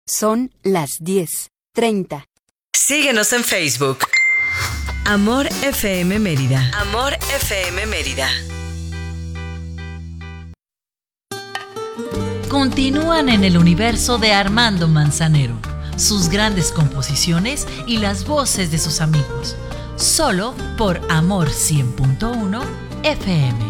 Son las 10:30. Síguenos en Facebook. Amor FM Mérida. Amor FM Mérida. Continúan en el universo de Armando Manzanero, sus grandes composiciones y las voces de sus amigos. Solo por Amor 100.1 FM.